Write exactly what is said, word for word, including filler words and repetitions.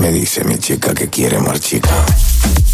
Me dice mi chica que quiere más chica.